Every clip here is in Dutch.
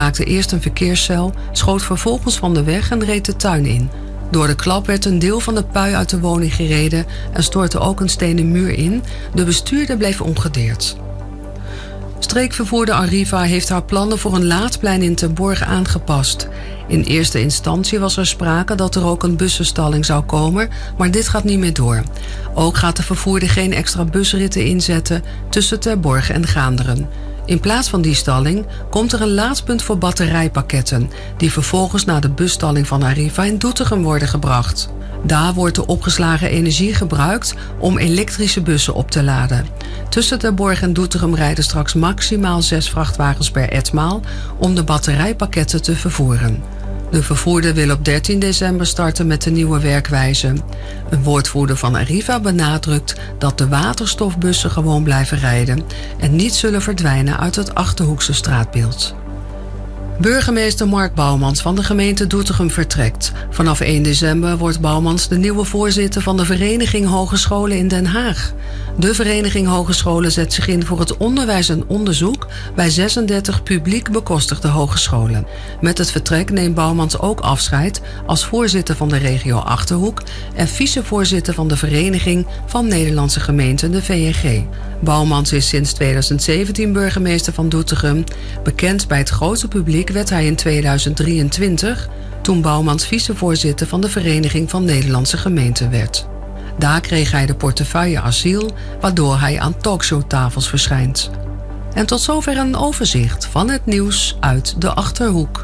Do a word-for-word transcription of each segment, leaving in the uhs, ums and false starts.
maakte eerst een verkeerscel, schoot vervolgens van de weg en reed de tuin in. Door de klap werd een deel van de pui uit de woning gereden en stortte ook een stenen muur in. De bestuurder bleef ongedeerd. Streekvervoerder Arriva heeft haar plannen voor een laadplein in Terborg aangepast. In eerste instantie was er sprake dat er ook een bussenstalling zou komen, maar dit gaat niet meer door. Ook gaat de vervoerder geen extra busritten inzetten tussen Terborg en Gaanderen. In plaats van die stalling komt er een laadpunt voor batterijpakketten, die vervolgens naar de busstalling van Arriva in Doetinchem worden gebracht. Daar wordt de opgeslagen energie gebruikt om elektrische bussen op te laden. Tussen Terborg en Doetinchem rijden straks maximaal zes vrachtwagens per etmaal om de batterijpakketten te vervoeren. De vervoerder wil op dertien december starten met de nieuwe werkwijze. Een woordvoerder van Arriva benadrukt dat de waterstofbussen gewoon blijven rijden en niet zullen verdwijnen uit het Achterhoekse straatbeeld. Burgemeester Mark Bouwmans van de gemeente Doetinchem vertrekt. Vanaf één december wordt Bouwmans de nieuwe voorzitter van de Vereniging Hogescholen in Den Haag. De Vereniging Hogescholen zet zich in voor het onderwijs en onderzoek bij zesendertig publiek bekostigde hogescholen. Met het vertrek neemt Bouwmans ook afscheid als voorzitter van de regio Achterhoek en vicevoorzitter van de Vereniging van Nederlandse Gemeenten, de V N G. Bouwmans is sinds tweeduizend zeventien burgemeester van Doetinchem. Bekend bij het grote publiek werd hij in tweeduizend drieëntwintig... toen Bouwmans vicevoorzitter van de Vereniging van Nederlandse Gemeenten werd. Daar kreeg hij de portefeuille asiel, waardoor hij aan talkshowtafels verschijnt. En tot zover een overzicht van het nieuws uit de Achterhoek.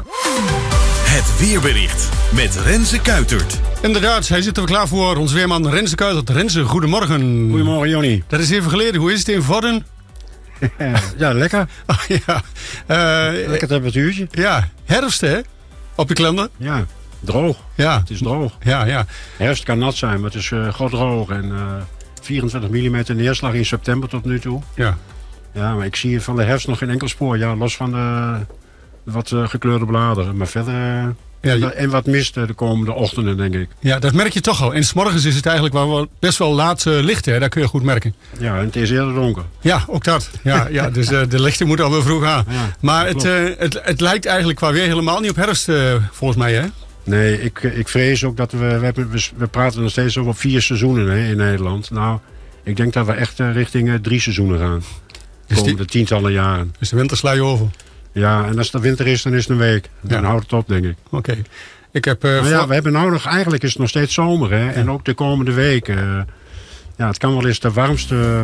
Het weerbericht met Renze Kuitert. Inderdaad, hij zit er klaar voor. Ons weerman Renze Kuitert. Renze, goedemorgen. Goedemorgen, Jonny. Dat is even geleden. Hoe is het in Vorden? Ja, lekker. Oh, ja. Uh, lekker temperatuurtje. Ja, herfst hè? Op je kalender? Ja, droog. Ja. Het is droog. Ja, ja. Herfst kan nat zijn, maar het is uh, god droog. En uh, vierentwintig millimeter neerslag in september tot nu toe. Ja. Ja, maar ik zie van de herfst nog geen enkel spoor. Ja, los van de, wat uh, gekleurde bladeren. Maar verder... Uh, ja, je... En wat mist uh, de komende ochtenden, denk ik. Ja, dat merk je toch al. En 's morgens is het eigenlijk wel best wel laat uh, licht, hè? Dat kun je goed merken. Ja, en het is eerder donker. Ja, ook dat. Ja, ja, dus uh, de lichten moeten alweer vroeg aan. Ja, maar het, uh, het, het lijkt eigenlijk qua weer helemaal niet op herfst, uh, volgens mij, hè? Nee, ik, ik vrees ook dat we, we, hebben, we... We praten nog steeds over vier seizoenen hè, in Nederland. Nou, ik denk dat we echt uh, richting uh, drie seizoenen gaan. De komende die... tientallen jaren. Dus de winter sla je over? Ja, en als het winter is, dan is het een week. Dan ja. houdt het op, denk ik. Oké. Okay. Ik heb... Uh, maar ja, we hebben nou nog... Eigenlijk is het nog steeds zomer, hè. Ja. En ook de komende weken. Uh, ja, het kan wel eens de warmste... Uh,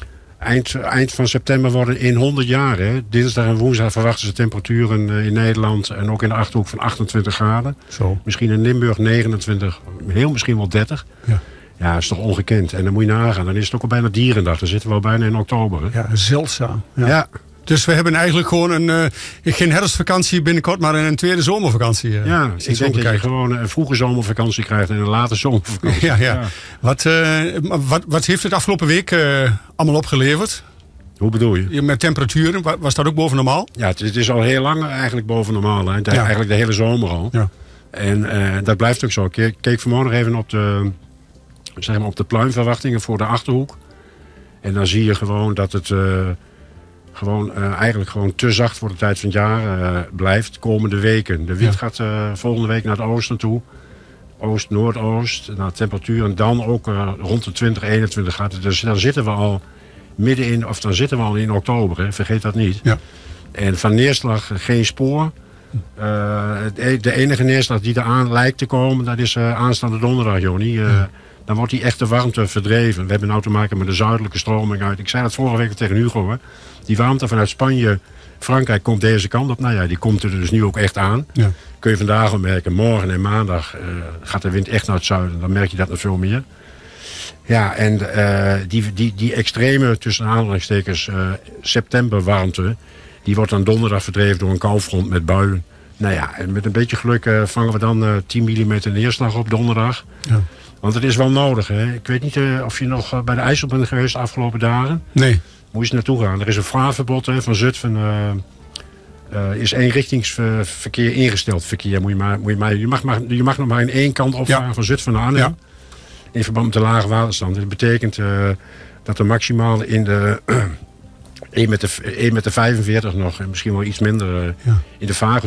eind, eind van september worden in honderd jaar, hè. Dinsdag en woensdag verwachten ze temperaturen uh, in Nederland... en ook in de Achterhoek van achtentwintig graden. Zo. Misschien in Limburg negenentwintig. Heel misschien wel dertig. Ja. Ja, dat is toch ongekend. En dan moet je nagaan. Dan is het ook al bijna dierendag. Dan zitten we al bijna in oktober, hè. Ja, zeldzaam. Ja. ja. Dus we hebben eigenlijk gewoon een, uh, geen herfstvakantie binnenkort, maar een tweede zomervakantie. Uh, ja, ik denk dat je gewoon een vroege zomervakantie krijgt en een late zomervakantie. Ja, ja. Ja. Wat, uh, wat, wat heeft het afgelopen week uh, allemaal opgeleverd? Hoe bedoel je? Met temperaturen, was dat ook boven normaal? Ja, het, het is al heel lang eigenlijk boven normaal. Hè. De, ja. Eigenlijk de hele zomer al. Ja. En uh, dat blijft ook zo. Ik keek vanmorgen nog even op de, zeg maar op de pluimverwachtingen voor de Achterhoek. En dan zie je gewoon dat het... Uh, Gewoon, uh, eigenlijk gewoon te zacht voor de tijd van het jaar uh, blijft komende weken. De wind ja. gaat uh, volgende week naar het oosten toe. Oost, noordoost. Naar temperatuur. En dan ook uh, rond de twintig, eenentwintig graden. Dus dan zitten we al midden in, of dan zitten we al in oktober. Hè. Vergeet dat niet. Ja. En van neerslag geen spoor. Uh, de enige neerslag die eraan lijkt te komen, dat is uh, aanstaande donderdag, Jonny. Uh, ja. Dan wordt die echte warmte verdreven. We hebben nou te maken met de zuidelijke stroming uit. Ik zei dat vorige week tegen Hugo. Hè. Die warmte vanuit Spanje, Frankrijk komt deze kant op. Nou ja, die komt er dus nu ook echt aan. Ja. Kun je vandaag al merken. Morgen en maandag uh, gaat de wind echt naar het zuiden. Dan merk je dat nog veel meer. Ja, en uh, die, die, die extreme, tussen aanhalingstekens, uh, septemberwarmte... die wordt dan donderdag verdreven door een koufront met buien. Nou ja, en met een beetje geluk uh, vangen we dan uh, tien millimeter neerslag op donderdag. Ja. Want het is wel nodig, hè. Ik weet niet uh, of je nog uh, bij de IJssel bent geweest de afgelopen dagen. Nee. Moet je naartoe gaan. Er is een vaarverbod hè, van Zutphen. Uh, uh, is eenrichtingsverkeer ingesteld verkeer. Moet je, maar, moet je, maar, je, mag maar, je mag nog maar in één kant opvaren ja. van Zutphen naar Arnhem. Ja. In verband met de lage waterstand. Dat betekent uh, dat er maximaal in de, uh, één meter vijfenveertig nog, en misschien wel iets minder uh, ja. in de vage